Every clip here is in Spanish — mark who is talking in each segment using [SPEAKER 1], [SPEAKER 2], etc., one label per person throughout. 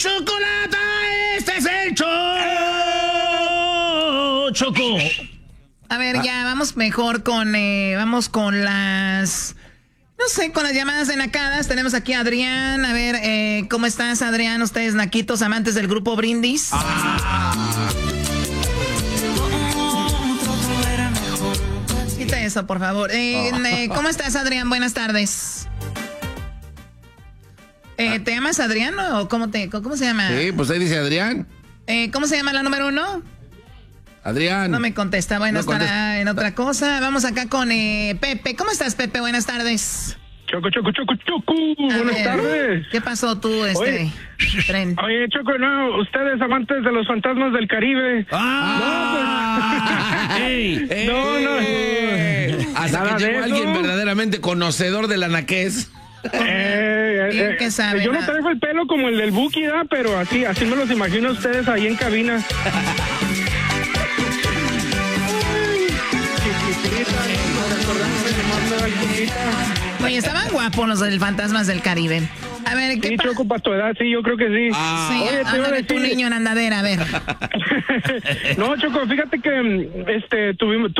[SPEAKER 1] chocolata, este es el show, Choco.
[SPEAKER 2] A ver, ya, vamos mejor con, vamos con las, no sé, con las llamadas de nacadas. Tenemos aquí a Adrián. A ver, ¿cómo estás, Adrián? Ustedes, naquitos, amantes del grupo Brindis. Quita eso, por favor. ¿Cómo estás, Adrián? Buenas tardes. ¿Te llamas Adrián o cómo se llama?
[SPEAKER 3] Sí, pues ahí dice Adrián.
[SPEAKER 2] ¿Cómo se llama la número 1?
[SPEAKER 3] Adrián.
[SPEAKER 2] No me contesta. Bueno, no estará en otra cosa. Vamos acá con Pepe. ¿Cómo estás, Pepe? Buenas tardes.
[SPEAKER 4] Choco. Buenas tardes.
[SPEAKER 2] ¿Qué pasó tú, tren?
[SPEAKER 4] Oye, Choco, no, ustedes amantes de los fantasmas del Caribe.
[SPEAKER 3] No. Hasta que llegó alguien verdaderamente conocedor del anaqués.
[SPEAKER 2] ¿Qué sabe?
[SPEAKER 4] Yo no traigo el pelo como el del Buki, ¿da? Pero así me los imagino a ustedes ahí en cabina.
[SPEAKER 2] Oye, estaban guapos los del Fantasmas del Caribe. A ver, ¿qué
[SPEAKER 4] Choco, para tu edad, sí, yo creo que sí.
[SPEAKER 2] Sí, oye, ándale tu niño en andadera, a ver.
[SPEAKER 4] No, Choco, fíjate que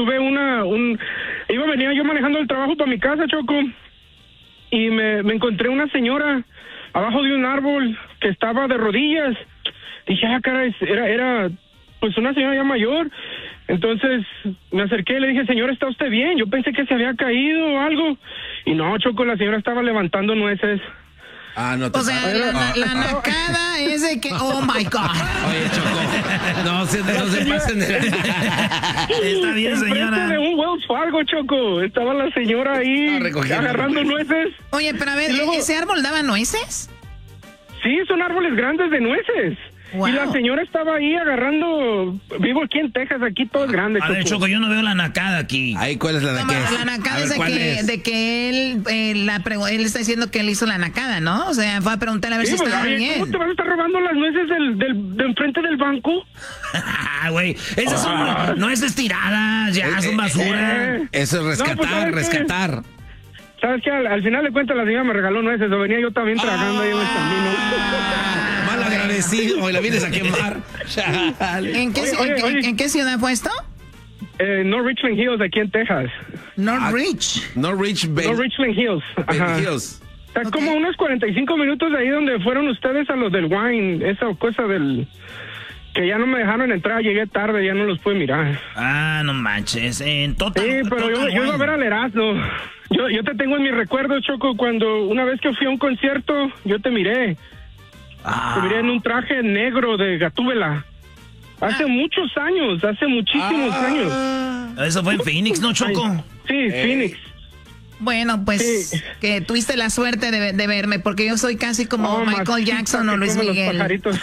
[SPEAKER 4] venía yo manejando el trabajo para mi casa, Choco, y me encontré una señora abajo de un árbol que estaba de rodillas. Dije, caray, era pues una señora ya mayor. Entonces me acerqué y le dije, señora, ¿está usted bien? Yo pensé que se había caído o algo. Y no, Choco, la señora estaba levantando nueces.
[SPEAKER 3] No te
[SPEAKER 2] la nacada es de que, oh my God.
[SPEAKER 3] Oye, Choco, no se pasen de
[SPEAKER 1] Está bien, señora.
[SPEAKER 4] Enfrente de un Wells Fargo, Choco. Estaba la señora ahí agarrando nueces.
[SPEAKER 2] Oye, pero a ver, ¿ese árbol daba nueces?
[SPEAKER 4] Sí, son árboles grandes de nueces. Wow. Y la señora estaba ahí agarrando. Vivo aquí en Texas, aquí todo es grande.
[SPEAKER 1] A ver, Choco, yo no veo la nacada aquí.
[SPEAKER 3] Ahí, ¿cuál es la nacada?
[SPEAKER 2] La nacada es de que él está diciendo que él hizo la nacada, ¿no? O sea, fue a preguntarle a ver si estaba bien.
[SPEAKER 4] ¿Cómo te vas a estar robando las nueces de enfrente del banco?
[SPEAKER 1] Güey, esas son nueces tiradas, ya son basura.
[SPEAKER 3] Eso es rescatar.
[SPEAKER 4] ¿Sabes qué? Al final de cuentas la señora me regaló nueces, o venía yo también tragando ahí en el camino.
[SPEAKER 3] Mal agradecido, y la vienes a quemar.
[SPEAKER 2] ¿En qué ciudad fue esto?
[SPEAKER 4] North Richland Hills, aquí en Texas.
[SPEAKER 2] North
[SPEAKER 4] Richland Hills. Ajá. Está como unos 45 minutos de ahí donde fueron ustedes a los del wine, esa cosa del... Que ya no me dejaron entrar, llegué tarde, ya no los pude mirar.
[SPEAKER 1] No manches. Sí,
[SPEAKER 4] pero yo iba a ver al Erasmo. Yo te tengo en mis recuerdos, Choco, cuando una vez que fui a un concierto, yo te miré. Te miré en un traje negro de Gatúbela. Hace muchos años, hace muchísimos años.
[SPEAKER 1] Eso fue en Phoenix, ¿no, Choco?
[SPEAKER 4] Sí, Phoenix.
[SPEAKER 2] Bueno, pues que tuviste la suerte de verme, porque yo soy casi como Michael Jackson o Luis Miguel.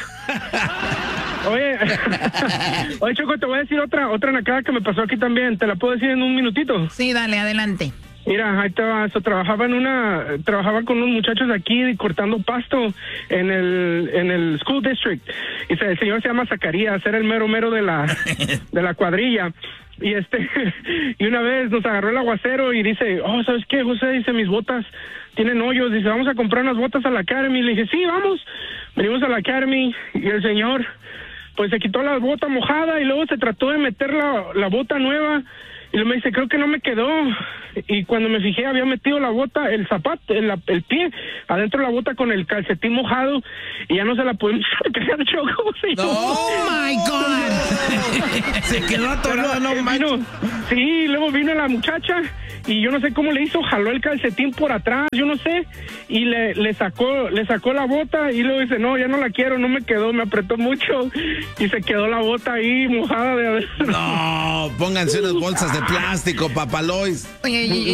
[SPEAKER 2] Oye, Choco, te voy a decir otra nacada que me pasó aquí también. ¿Te la puedo decir en un minutito? Sí, dale, adelante.
[SPEAKER 4] Mira, ahí te va. Trabajaba con unos muchachos aquí cortando pasto en el school district. Y el señor se llama Zacarías, era el mero de la cuadrilla. Y y una vez nos agarró el aguacero y dice, ¿sabes qué, José? Dice, mis botas tienen hoyos. Dice, vamos a comprar unas botas a la Academy. Le dije, sí, vamos. Venimos a la Academy y el señor pues se quitó la bota mojada y luego se trató de meter la bota nueva y luego me dice, creo que no me quedó. Y cuando me fijé había metido la bota, el zapato, el pie adentro de la bota con el calcetín mojado y ya no se la pudimos sacar, Choco.
[SPEAKER 2] ¡Oh, my God!
[SPEAKER 1] Se quedó atorado, no manches.
[SPEAKER 4] Sí, luego vino la muchacha y yo no sé cómo le hizo, jaló el calcetín por atrás, yo no sé, y le sacó la bota y luego dice, no, ya no la quiero, no me quedó, me apretó mucho y se quedó la bota ahí mojada de adentro.
[SPEAKER 3] No, pónganse unas bolsas de plástico, papalois.
[SPEAKER 2] Oye,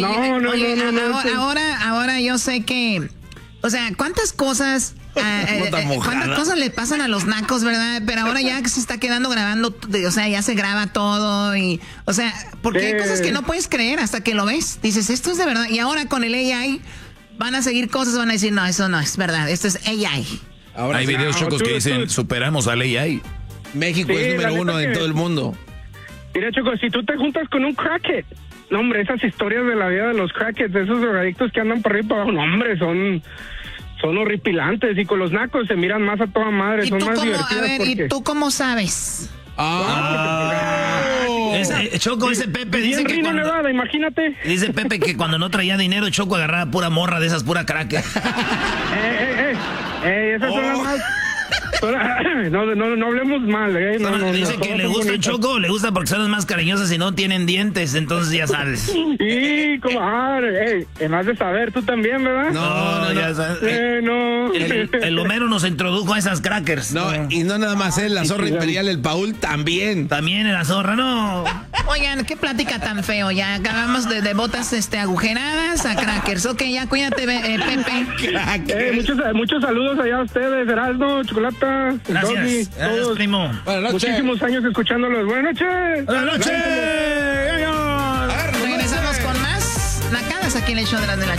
[SPEAKER 2] ahora yo sé que, o sea, ¿cuántas cosas le pasan a los nacos, verdad? Pero ahora ya que se está quedando grabando, o sea, ya se graba todo y, o sea, porque hay cosas que no puedes creer hasta que lo ves. Dices, esto es de verdad. Y ahora con el AI van a seguir cosas, van a decir, no, eso no es verdad, esto es AI.
[SPEAKER 1] Ahora hay videos, Chocos, que dicen, superamos al AI.
[SPEAKER 3] México es número uno en todo el mundo.
[SPEAKER 4] Mira, Choco, si tú te juntas con un crackhead, no, hombre, esas historias de la vida de los crackheads, de esos drogadictos que andan por ahí para abajo, no, hombre, son son horripilantes y con los nacos se miran más a toda madre, son más divertidas.
[SPEAKER 2] A ver, ¿y tú cómo sabes?
[SPEAKER 1] Choco, ese Pepe dice que
[SPEAKER 4] cuando, Nevada, imagínate.
[SPEAKER 1] Dice Pepe que cuando no traía dinero, Choco agarraba pura morra de esas, pura cracker.
[SPEAKER 4] Esas son las más... No hablemos mal,
[SPEAKER 1] dice que le gusta Choco, le gusta porque son las más cariñosas y no tienen dientes, entonces ya sabes.
[SPEAKER 4] Sí, comadre, más de saber, tú también, ¿verdad?
[SPEAKER 1] No, ya sabes. El Homero nos introdujo a esas crackers.
[SPEAKER 3] No, y no nada más él, la zorra imperial, el Paul también.
[SPEAKER 1] También la zorra, no.
[SPEAKER 2] Oigan, qué plática tan feo, ya acabamos de botas agujeradas a crackers. Ok, ya cuídate, Pepe.
[SPEAKER 4] Muchos saludos allá a ustedes, Erasmo, Chocolata.
[SPEAKER 1] Gracias,
[SPEAKER 4] todos.
[SPEAKER 1] Primo.
[SPEAKER 4] Muchísimos años escuchándolos. Buenas noches.
[SPEAKER 1] Buenas noches.
[SPEAKER 2] Regresamos con más nacadas aquí en el show de la